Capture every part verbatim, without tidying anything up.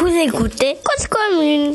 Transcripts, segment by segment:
Vous écoutez Cause Commune.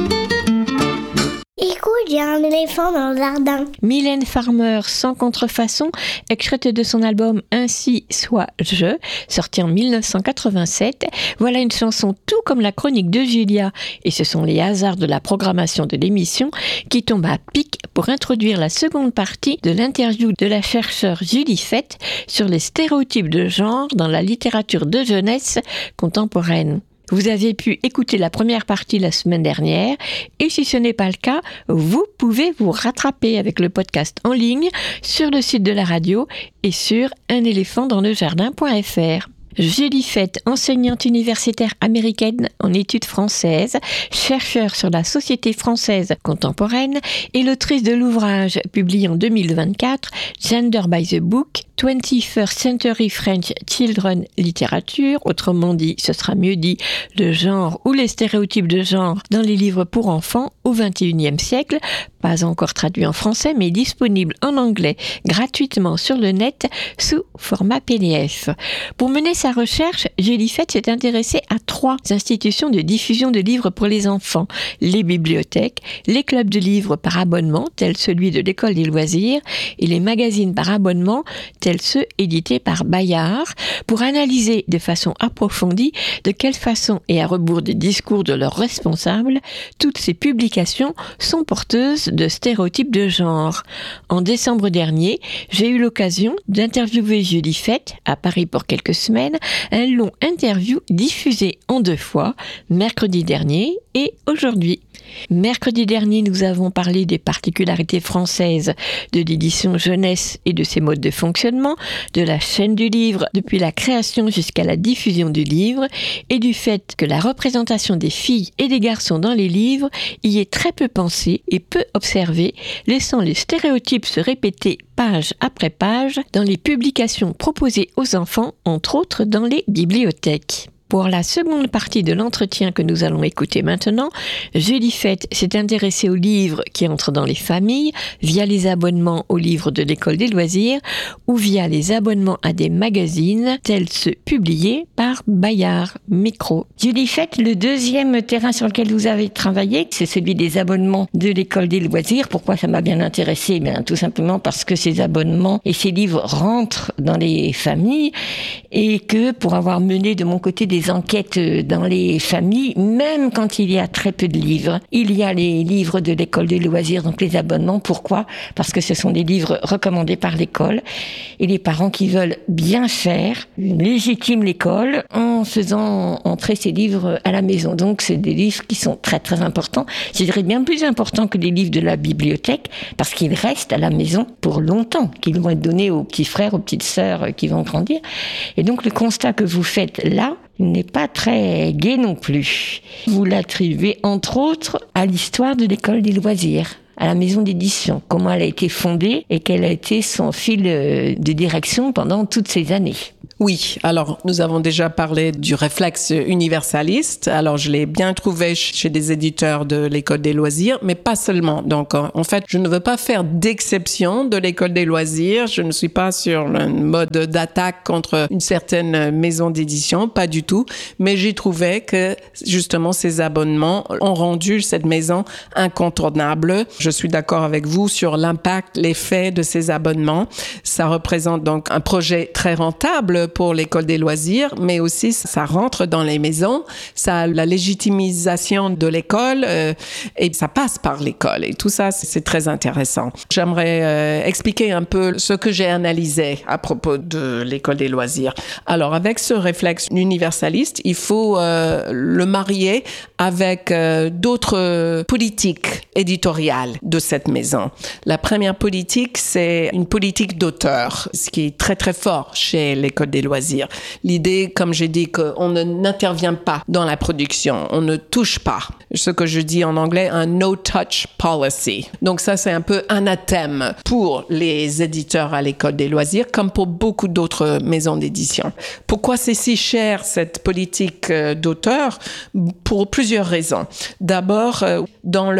Écoute, il y a un éléphant dans le jardin. Mylène Farmer, sans contrefaçon, extraite de son album Ainsi soit je, sorti en dix-neuf cent quatre-vingt-sept. Voilà une chanson tout comme la chronique de Julia, et ce sont les hasards de la programmation de l'émission qui tombent à pic pour introduire la seconde partie de l'interview de la chercheure Julie Fett sur les stéréotypes de genre dans la littérature de jeunesse contemporaine. Vous avez pu écouter la première partie la semaine dernière et si ce n'est pas le cas, vous pouvez vous rattraper avec le podcast en ligne sur le site de la radio et sur un éléphant dans le jardin point f r. Julie Fett, enseignante universitaire américaine en études françaises, chercheure sur la société française contemporaine et l'autrice de l'ouvrage publié en deux mille vingt-quatre, Gender by the Book, twenty-first Century French Children Literature, autrement dit, ce sera mieux dit, le genre ou les stéréotypes de genre dans les livres pour enfants au vingt et unième siècle, pas encore traduit en français mais disponible en anglais gratuitement sur le net sous format P D F. Pour mener sa recherche, Julie Fett s'est intéressée à trois institutions de diffusion de livres pour les enfants, les bibliothèques, les clubs de livres par abonnement, tels celui de l'École des loisirs, et les magazines par abonnement, tels ceux édités par Bayard, pour analyser de façon approfondie de quelle façon et à rebours des discours de leurs responsables, toutes ces publications sont porteuses de stéréotypes de genre. En décembre dernier, j'ai eu l'occasion d'interviewer Julie Fett à Paris pour quelques semaines, un long interview diffusé en deux fois, mercredi dernier et aujourd'hui. Mercredi dernier, nous avons parlé des particularités françaises de l'édition jeunesse et de ses modes de fonctionnement, de la chaîne du livre depuis la création jusqu'à la diffusion du livre et du fait que la représentation des filles et des garçons dans les livres y est très peu pensée et peu observée, laissant les stéréotypes se répéter page après page dans les publications proposées aux enfants, entre autres dans les bibliothèques. Pour la seconde partie de l'entretien que nous allons écouter maintenant, Julie Fett s'est intéressée aux livres qui entrent dans les familles via les abonnements aux livres de l'École des loisirs ou via les abonnements à des magazines tels ceux publiés par Bayard Micro. Julie Fett, le deuxième terrain sur lequel vous avez travaillé, c'est celui des abonnements de l'École des loisirs. Pourquoi ça m'a bien intéressé? Bien, tout simplement parce que ces abonnements et ces livres rentrent dans les familles et que pour avoir mené de mon côté des enquêtes dans les familles, même quand il y a très peu de livres. Il y a les livres de l'École des loisirs, donc les abonnements. Pourquoi? Parce que ce sont des livres recommandés par l'école et les parents qui veulent bien faire légitiment l'école en faisant entrer ces livres à la maison. Donc c'est des livres qui sont très très importants. Je dirais bien plus importants que les livres de la bibliothèque parce qu'ils restent à la maison pour longtemps, qu'ils vont être donnés aux petits frères, aux petites sœurs qui vont grandir. Et donc le constat que vous faites là, il n'est pas très gai non plus. Vous l'attribuez entre autres à l'histoire de l'École des loisirs, à la maison d'édition, comment elle a été fondée et quel a été son fil de direction pendant toutes ces années. Oui, alors nous avons déjà parlé du réflexe universaliste. Alors je l'ai bien trouvé chez des éditeurs de l'École des loisirs, mais pas seulement. Donc en fait, je ne veux pas faire d'exception de l'École des loisirs. Je ne suis pas sur le mode d'attaque contre une certaine maison d'édition, pas du tout. Mais j'ai trouvé que justement ces abonnements ont rendu cette maison incontournable. Je suis d'accord avec vous sur l'impact, l'effet de ces abonnements. Ça représente donc un projet très rentable pour l'École des loisirs, mais aussi ça rentre dans les maisons, ça a la légitimisation de l'école euh, et ça passe par l'école. Et tout ça, c'est, c'est très intéressant. J'aimerais euh, expliquer un peu ce que j'ai analysé à propos de l'École des loisirs. Alors, avec ce réflexe universaliste, il faut euh, le marier avec euh, d'autres politiques éditoriales de cette maison. La première politique, c'est une politique d'auteur, ce qui est très très fort chez l'École des loisirs. L'idée, comme j'ai dit, qu'on ne, n'intervient pas dans la production, on ne touche pas. Ce que je dis en anglais, un no-touch policy. Donc ça, c'est un peu anathème pour les éditeurs à l'École des loisirs, comme pour beaucoup d'autres maisons d'édition. Pourquoi c'est si cher, cette politique d'auteur? Pour plusieurs raisons. D'abord, dans leur histoire,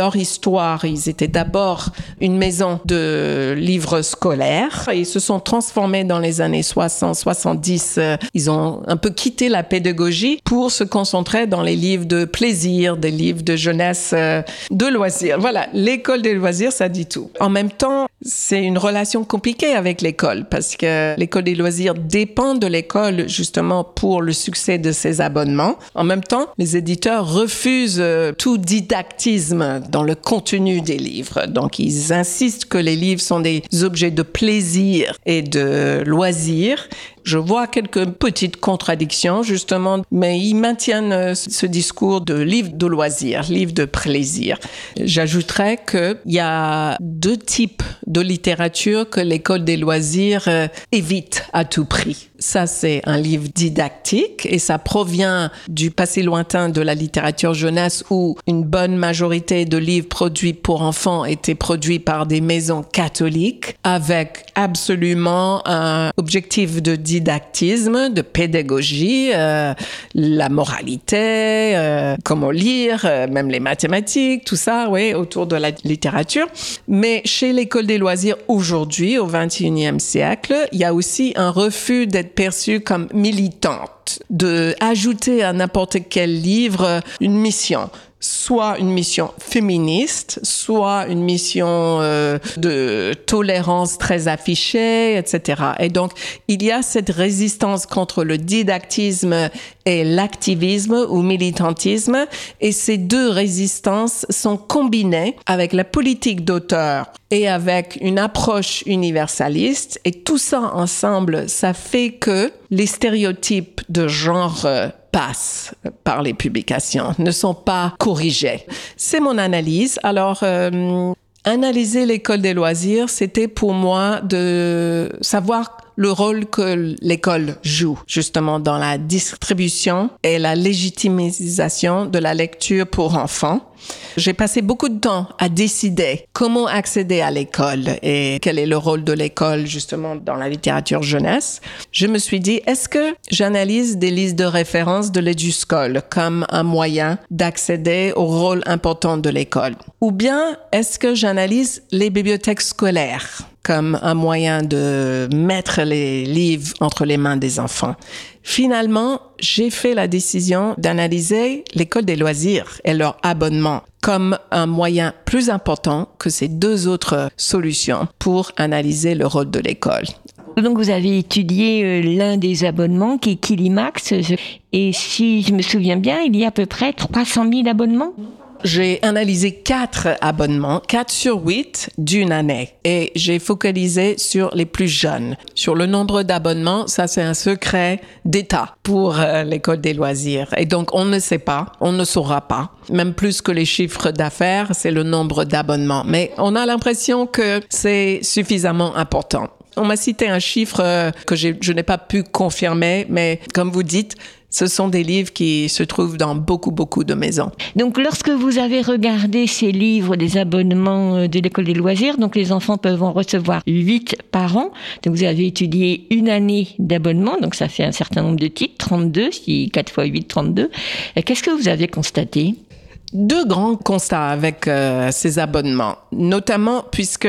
histoire. Ils étaient d'abord une maison de livres scolaires. Ils se sont transformés dans les années soixante soixante-dix. Ils ont un peu quitté la pédagogie pour se concentrer dans les livres de plaisir, des livres de jeunesse, de loisirs. Voilà, l'école des loisirs, ça dit tout. En même temps, c'est une relation compliquée avec l'école parce que l'école des loisirs dépend de l'école justement pour le succès de ses abonnements. En même temps, les éditeurs refusent tout didactisme dans le contenu des livres. Donc, ils insistent que les livres sont des objets de plaisir et de loisirs. Je vois quelques petites contradictions, justement, mais ils maintiennent ce discours de livre de loisirs, livre de plaisir. J'ajouterais qu'il y a deux types de littérature que l'école des loisirs évite à tout prix. Ça, c'est un livre didactique et ça provient du passé lointain de la littérature jeunesse où une bonne majorité de livres produits pour enfants étaient produits par des maisons catholiques avec absolument un objectif de didactisme, de pédagogie, euh, la moralité, euh, comment lire, euh, même les mathématiques, tout ça, oui, autour de la littérature. Mais chez l'école des loisirs aujourd'hui, au vingt et unième siècle, il y a aussi un refus d'être perçue comme militante, de ajouter à n'importe quel livre une mission. Soit une mission féministe, soit une mission euh, de tolérance très affichée, et cetera. Et donc, il y a cette résistance contre le didactisme et l'activisme ou militantisme, et ces deux résistances sont combinées avec la politique d'auteur et avec une approche universaliste, et tout ça ensemble, ça fait que les stéréotypes de genre passent par les publications, ne sont pas corrigés. C'est mon analyse. Alors, euh, analyser l'école des loisirs, c'était pour moi de savoir le rôle que l'école joue justement dans la distribution et la légitimisation de la lecture pour enfants. J'ai passé beaucoup de temps à décider comment accéder à l'école et quel est le rôle de l'école justement dans la littérature jeunesse. Je me suis dit, est-ce que j'analyse des listes de références de l'Eduscol comme un moyen d'accéder au rôle important de l'école? Ou bien est-ce que j'analyse les bibliothèques scolaires comme un moyen de mettre les livres entre les mains des enfants? Finalement, j'ai fait la décision d'analyser l'école des loisirs et leur abonnement comme un moyen plus important que ces deux autres solutions pour analyser le rôle de l'école. Donc vous avez étudié euh, l'un des abonnements qui est Kilimax, et si je me souviens bien, il y a à peu près trois cent mille abonnements. J'ai analysé quatre abonnements, quatre sur huit d'une année. Et j'ai focalisé sur les plus jeunes. Sur le nombre d'abonnements, ça c'est un secret d'État pour euh, l'école des loisirs. Et donc on ne sait pas, on ne saura pas. Même plus que les chiffres d'affaires, c'est le nombre d'abonnements. Mais on a l'impression que c'est suffisamment important. On m'a cité un chiffre que j'ai, je n'ai pas pu confirmer, mais comme vous dites, ce sont des livres qui se trouvent dans beaucoup, beaucoup de maisons. Donc, lorsque vous avez regardé ces livres des abonnements de l'école des loisirs, donc les enfants peuvent en recevoir huit par an. Donc, vous avez étudié une année d'abonnement, donc ça fait un certain nombre de titres, trente-deux, si quatre fois huit, trente-deux. Qu'est-ce que vous avez constaté ? Deux grands constats avec euh, ces abonnements, notamment puisque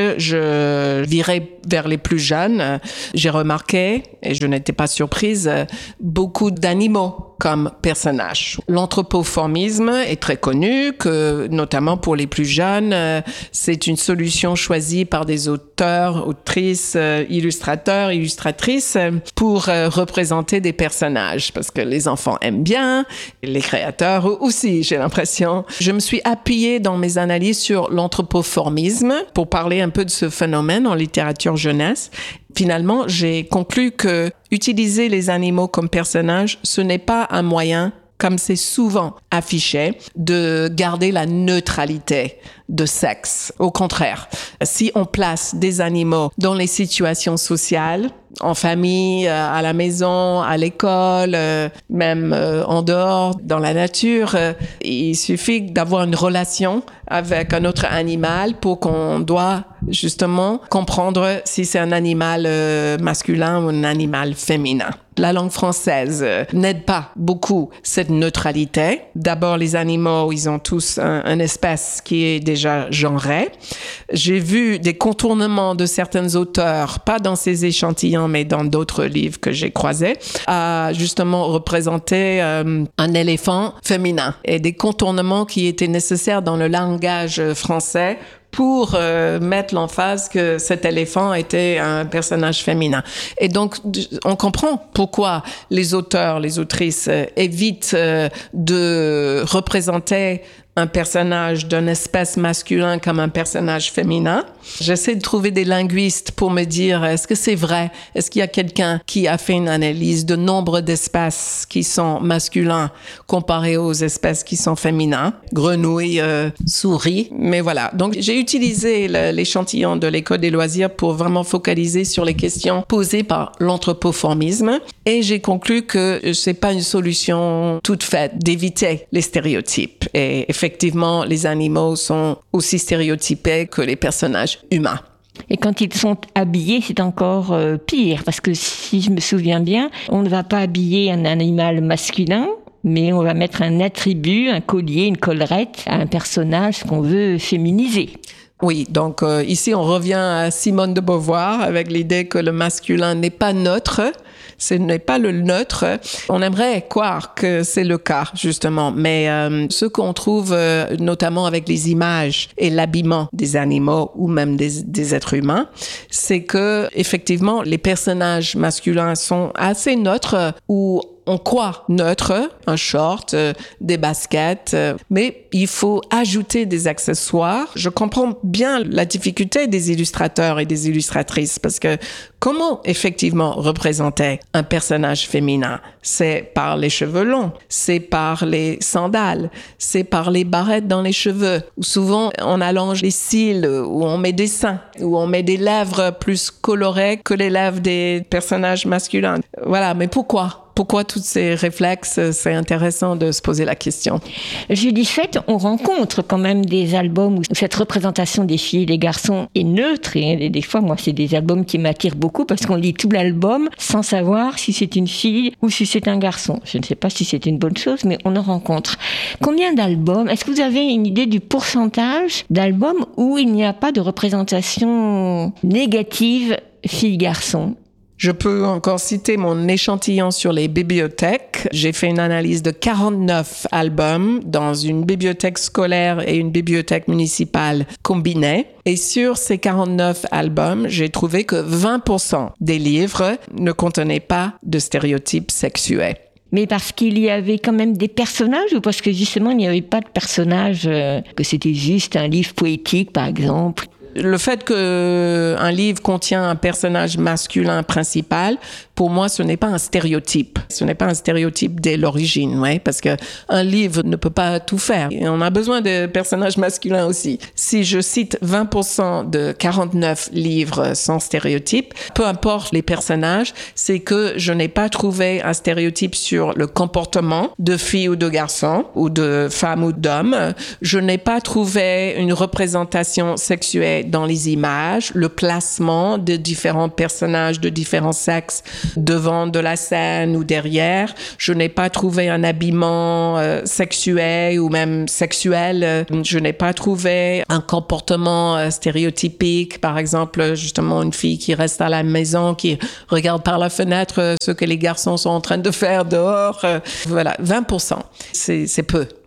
je virais vers les plus jeunes, j'ai remarqué, et je n'étais pas surprise, beaucoup d'animaux comme personnages. L'anthropomorphisme est très connu, que notamment pour les plus jeunes, c'est une solution choisie par des auteurs, autrices, illustrateurs, illustratrices pour représenter des personnages, parce que les enfants aiment bien, les créateurs aussi, j'ai l'impression. Je me suis appuyée dans mes analyses sur l'anthropomorphisme pour parler un peu de ce phénomène en littérature jeunesse. Finalement, j'ai conclu que utiliser les animaux comme personnages, ce n'est pas un moyen, comme c'est souvent affiché, de garder la neutralité de sexe. Au contraire, si on place des animaux dans les situations sociales, en famille, à la maison, à l'école, même en dehors, dans la nature, il suffit d'avoir une relation avec un autre animal pour qu'on doit justement comprendre si c'est un animal masculin ou un animal féminin. La langue française n'aide pas beaucoup cette neutralité. D'abord, les animaux, ils ont tous un, une espèce qui est déjà déjà genrés. J'ai vu des contournements de certains auteurs, pas dans ces échantillons, mais dans d'autres livres que j'ai croisés, à justement représenter euh, un éléphant féminin et des contournements qui étaient nécessaires dans le langage français pour euh, mettre l'emphase que cet éléphant était un personnage féminin. Et donc, on comprend pourquoi les auteurs, les autrices euh, évitent euh, de représenter un personnage d'une espèce masculin comme un personnage féminin. J'essaie de trouver des linguistes pour me dire, est-ce que c'est vrai? Est-ce qu'il y a quelqu'un qui a fait une analyse de nombre d'espèces qui sont masculins comparés aux espèces qui sont féminins? Grenouilles, euh, souris. Mais voilà. Donc, j'ai utilisé le, l'échantillon de l'École des loisirs pour vraiment focaliser sur les questions posées par l'anthropoformisme. Et j'ai conclu que c'est pas une solution toute faite d'éviter les stéréotypes. Et effectivement, les animaux sont aussi stéréotypés que les personnages humains. Et quand ils sont habillés, c'est encore euh, pire, parce que si je me souviens bien, on ne va pas habiller un animal masculin, mais on va mettre un attribut, un collier, une collerette à un personnage qu'on veut féminiser. Oui, donc euh, ici on revient à Simone de Beauvoir avec l'idée que le masculin n'est pas neutre. Ce n'est pas le neutre. On aimerait croire que c'est le cas, justement. Mais euh, ce qu'on trouve, euh, notamment avec les images et l'habillement des animaux ou même des, des êtres humains, c'est que effectivement, les personnages masculins sont assez neutres ou on croit neutre, un short, euh, des baskets, euh, mais il faut ajouter des accessoires. Je comprends bien la difficulté des illustrateurs et des illustratrices parce que comment effectivement représenter un personnage féminin? C'est par les cheveux longs, c'est par les sandales, c'est par les barrettes dans les cheveux. Ou souvent, on allonge les cils, ou on met des seins, ou on met des lèvres plus colorées que les lèvres des personnages masculins. Voilà, mais pourquoi? Pourquoi tous ces réflexes? C'est intéressant de se poser la question. Julie Fett, on rencontre quand même des albums où cette représentation des filles et des garçons est neutre. Et des fois, moi, c'est des albums qui m'attirent beaucoup parce qu'on lit tout l'album sans savoir si c'est une fille ou si c'est un garçon. Je ne sais pas si c'est une bonne chose, mais on en rencontre. Combien d'albums? Est-ce que vous avez une idée du pourcentage d'albums où il n'y a pas de représentation négative fille-garçon? Je peux encore citer mon échantillon sur les bibliothèques. J'ai fait une analyse de quarante-neuf albums dans une bibliothèque scolaire et une bibliothèque municipale combinées. Et sur ces quarante-neuf albums, j'ai trouvé que vingt pour cent des livres ne contenaient pas de stéréotypes sexuels. Mais parce qu'il y avait quand même des personnages ou parce que justement il n'y avait pas de personnages, euh, que c'était juste un livre poétique par exemple? Le fait qu'un livre contient un personnage masculin principal, pour moi, ce n'est pas un stéréotype. Ce n'est pas un stéréotype dès l'origine, ouais, parce que un livre ne peut pas tout faire. Et on a besoin de personnages masculins aussi. Si je cite vingt pour cent de quarante-neuf livres sans stéréotype, peu importe les personnages, c'est que je n'ai pas trouvé un stéréotype sur le comportement de filles ou de garçons, ou de femmes ou d'hommes. Je n'ai pas trouvé une représentation sexuelle dans les images, le placement de différents personnages de différents sexes devant de la scène ou derrière. Je n'ai pas trouvé un habillement euh, sexuel ou même sexuel. Je n'ai pas trouvé un comportement euh, stéréotypique. Par exemple, justement, une fille qui reste à la maison, qui regarde par la fenêtre euh, ce que les garçons sont en train de faire dehors. Euh, voilà, vingt pour cent. C'est, c'est peu.